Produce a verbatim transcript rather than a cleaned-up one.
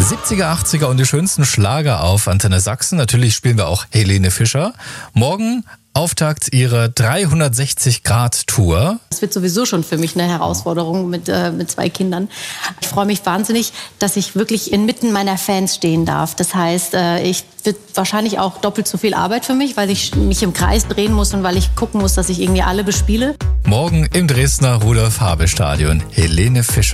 siebziger, achtziger und die schönsten Schlager auf Antenne Sachsen. Natürlich spielen wir auch Helene Fischer. Morgen Auftakt ihrer dreihundertsechzig Grad Tour. Das wird sowieso schon für mich eine Herausforderung mit, äh, mit zwei Kindern. Ich freue mich wahnsinnig, dass ich wirklich inmitten meiner Fans stehen darf. Das heißt, äh, ich wird wahrscheinlich auch doppelt so viel Arbeit für mich, weil ich mich im Kreis drehen muss und weil ich gucken muss, dass ich irgendwie alle bespiele. Morgen im Dresdner Rudolf-Habe-Stadion Helene Fischer.